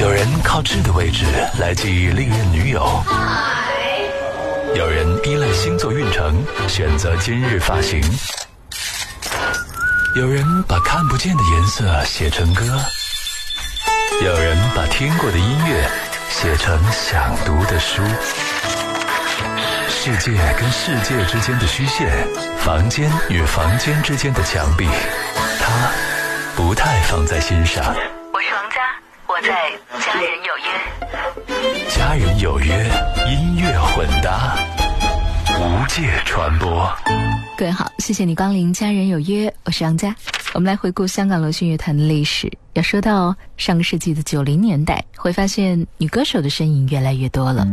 有人靠痣的位置来记忆历任女友，有人依赖星座运程选择今日发型，有人把看不见的颜色写成歌，有人把听过的音乐写成想读的书。世界跟世界之间的虚线，房间与房间之间的墙壁，他不太放在心上。 我是王佳，我在家人有约。 家人有约，音乐混搭，无界传播。 各位好，谢谢你光临家人有约，我是王佳。我们来回顾香港流行乐坛的历史。要说到上个世纪的90年代，会发现女歌手的身影越来越多了。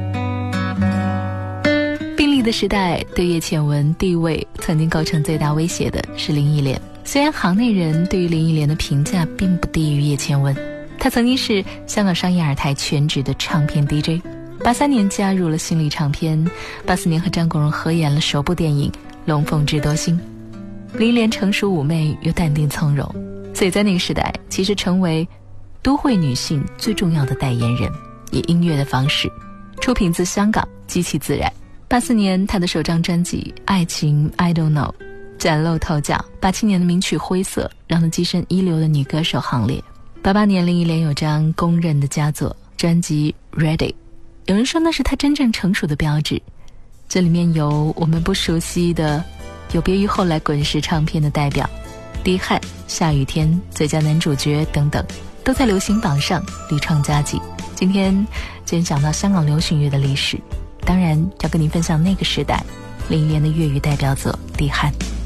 并立的时代对叶倩文地位曾经构成最大威胁的是林忆莲。虽然行内人对于林忆莲的评价并不低于叶倩文，她曾经是香港商业二台全职的唱片 DJ。83年加入了新力唱片，84年和张国荣合演了首部电影《龙凤智多星》。林忆莲成熟妩媚又淡定从容，所以在那个时代其实成为都会女性最重要的代言人。以音乐的方式出品自香港，极其自然。84年她的首张专辑《爱情 I Don't Know》崭露头角。87年的名曲《灰色》让她跻身一流的女歌手行列。88年林忆莲有张公认的佳作专辑《Ready》，有人说那是她真正成熟的标志。这里面有我们不熟悉的，有别于后来滚石唱片的代表滴汗、下雨天、最佳男主角等等，都在流行榜上屡创佳绩。今天既然讲到香港流行乐的历史，当然要跟您分享那个时代林忆莲的粤语代表作《滴汗》。